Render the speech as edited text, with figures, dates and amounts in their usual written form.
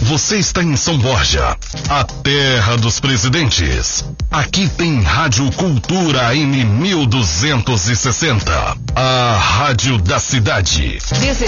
Você está em São Borja, a terra dos presidentes. Aqui tem Rádio Cultura AM 1260, a rádio da cidade.